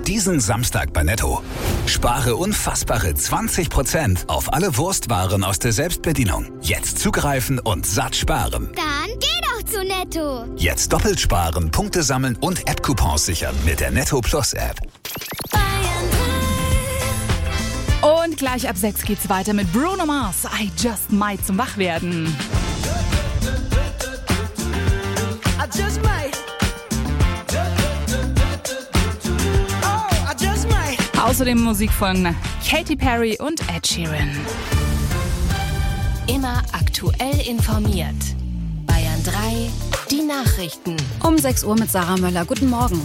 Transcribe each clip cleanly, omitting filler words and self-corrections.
Diesen Samstag bei Netto. Spare unfassbare 20% auf alle Wurstwaren aus der Selbstbedienung. Jetzt zugreifen und satt sparen. Dann geh doch zu Netto. Jetzt doppelt sparen, Punkte sammeln und App-Coupons sichern mit der Netto Plus App. Und gleich ab 6 geht's weiter mit Bruno Mars. I Just Might zum Wachwerden. Außerdem Musik von Katy Perry und Ed Sheeran. Immer aktuell informiert. Bayern 3, die Nachrichten. Um 6 Uhr mit Sarah Möller. Guten Morgen.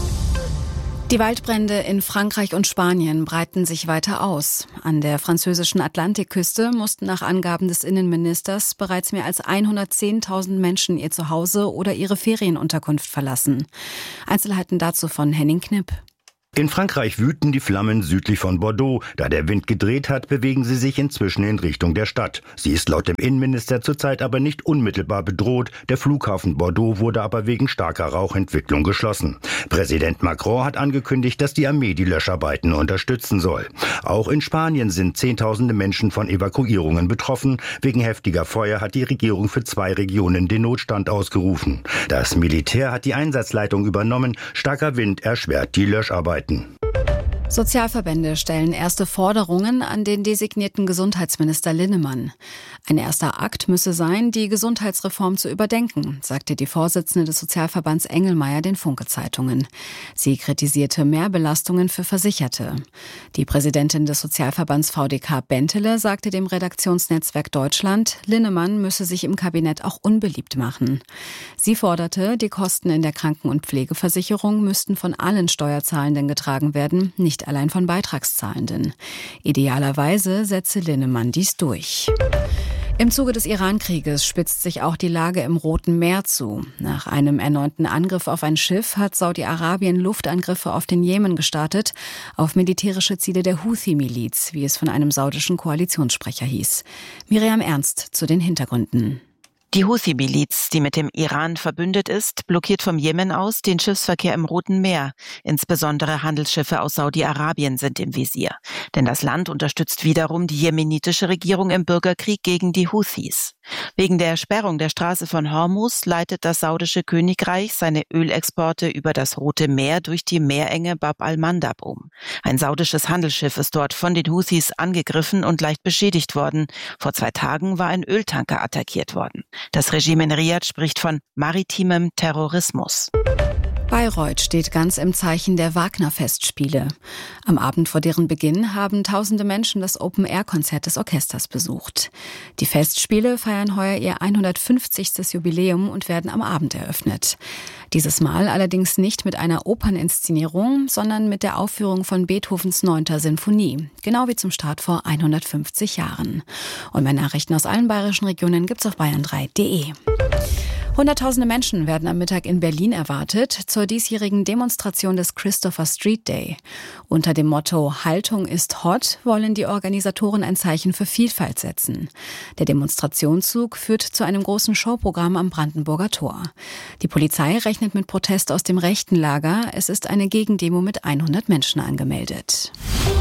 Die Waldbrände in Frankreich und Spanien breiten sich weiter aus. An der französischen Atlantikküste mussten nach Angaben des Innenministers bereits mehr als 110.000 Menschen ihr Zuhause oder ihre Ferienunterkunft verlassen. Einzelheiten dazu von Henning Knipp. In Frankreich wüten die Flammen südlich von Bordeaux. Da der Wind gedreht hat, bewegen sie sich inzwischen in Richtung der Stadt. Sie ist laut dem Innenminister zurzeit aber nicht unmittelbar bedroht. Der Flughafen Bordeaux wurde aber wegen starker Rauchentwicklung geschlossen. Präsident Macron hat angekündigt, dass die Armee die Löscharbeiten unterstützen soll. Auch in Spanien sind Zehntausende Menschen von Evakuierungen betroffen. Wegen heftiger Feuer hat die Regierung für 2 Regionen den Notstand ausgerufen. Das Militär hat die Einsatzleitung übernommen. Starker Wind erschwert die Löscharbeiten. Sozialverbände stellen erste Forderungen an den designierten Gesundheitsminister Linnemann. Ein erster Akt müsse sein, die Gesundheitsreform zu überdenken, sagte die Vorsitzende des Sozialverbands Engelmeier den Funke-Zeitungen. Sie kritisierte Mehrbelastungen für Versicherte. Die Präsidentin des Sozialverbands VDK Bentele sagte dem Redaktionsnetzwerk Deutschland, Linnemann müsse sich im Kabinett auch unbeliebt machen. Sie forderte, die Kosten in der Kranken- und Pflegeversicherung müssten von allen Steuerzahlenden getragen werden, nicht allein von Beitragszahlenden. Idealerweise setze Linnemann dies durch. Im Zuge des Iran-Krieges spitzt sich auch die Lage im Roten Meer zu. Nach einem erneuten Angriff auf ein Schiff hat Saudi-Arabien Luftangriffe auf den Jemen gestartet, auf militärische Ziele der Houthi-Miliz, wie es von einem saudischen Koalitionssprecher hieß. Miriam Ernst zu den Hintergründen. Die Houthi-Miliz, die mit dem Iran verbündet ist, blockiert vom Jemen aus den Schiffsverkehr im Roten Meer. Insbesondere Handelsschiffe aus Saudi-Arabien sind im Visier. Denn das Land unterstützt wiederum die jemenitische Regierung im Bürgerkrieg gegen die Houthis. Wegen der Sperrung der Straße von Hormuz leitet das saudische Königreich seine Ölexporte über das Rote Meer durch die Meerenge Bab al-Mandab um. Ein saudisches Handelsschiff ist dort von den Houthis angegriffen und leicht beschädigt worden. Vor 2 Tagen war ein Öltanker attackiert worden. Das Regime in Riad spricht von maritimem Terrorismus. Bayreuth steht ganz im Zeichen der Wagner-Festspiele. Am Abend vor deren Beginn haben tausende Menschen das Open-Air-Konzert des Orchesters besucht. Die Festspiele feiern heuer ihr 150. Jubiläum und werden am Abend eröffnet. Dieses Mal allerdings nicht mit einer Operninszenierung, sondern mit der Aufführung von Beethovens 9. Sinfonie, genau wie zum Start vor 150 Jahren. Und mehr Nachrichten aus allen bayerischen Regionen gibt's auf bayern3.de. Hunderttausende Menschen werden am Mittag in Berlin erwartet zur diesjährigen Demonstration des Christopher Street Day. Unter dem Motto Haltung ist hot wollen die Organisatoren ein Zeichen für Vielfalt setzen. Der Demonstrationszug führt zu einem großen Showprogramm am Brandenburger Tor. Die Polizei rechnet mit Protest aus dem rechten Lager. Es ist eine Gegendemo mit 100 Menschen angemeldet.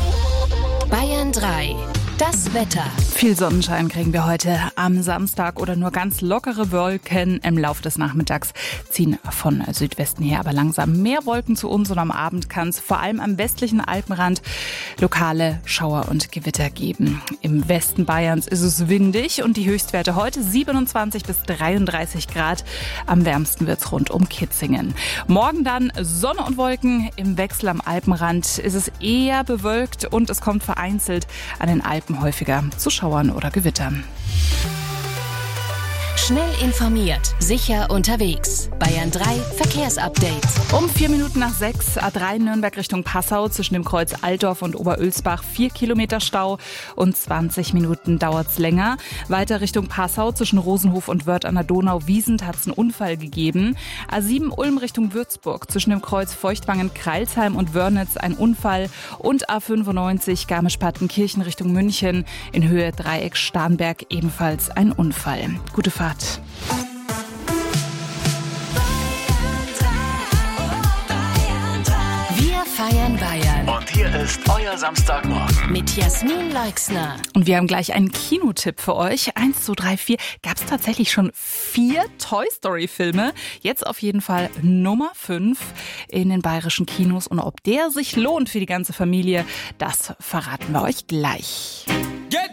Bayern 3. Das Wetter. Viel Sonnenschein kriegen wir heute am Samstag oder nur ganz lockere Wolken im Laufe des Nachmittags ziehen von Südwesten her aber langsam mehr Wolken zu uns und am Abend kann es vor allem am westlichen Alpenrand lokale Schauer und Gewitter geben. Im Westen Bayerns ist es windig und die Höchstwerte heute 27 bis 33 Grad. Am wärmsten wird es rund um Kitzingen. Morgen dann Sonne und Wolken. Im Wechsel am Alpenrand ist es eher bewölkt und es kommt vereinzelt an den Alpen häufiger zu Schauern oder Gewittern. Schnell informiert, sicher unterwegs. Bayern 3 Verkehrsupdate. Um 4 Minuten nach 6, A3 Nürnberg Richtung Passau zwischen dem Kreuz Altdorf und Oberölsbach 4 Kilometer Stau und 20 Minuten dauert's länger. Weiter Richtung Passau zwischen Rosenhof und Wörth an der Donau-Wiesent hat's einen Unfall gegeben. A7 Ulm Richtung Würzburg zwischen dem Kreuz Feuchtwangen-Kreilsheim und Wörnitz ein Unfall und A95 Garmisch-Partenkirchen Richtung München in Höhe Dreieck Starnberg ebenfalls ein Unfall. Gute Fahrt. Wir feiern Bayern. Und hier ist euer Samstagmorgen. Mit Jasmin Leixner. Und wir haben gleich einen Kinotipp für euch. 1, 2, 3, 4. Gab es tatsächlich schon 4 Toy-Story-Filme. Jetzt auf jeden Fall Nummer 5 in den bayerischen Kinos. Und ob der sich lohnt für die ganze Familie, das verraten wir euch gleich.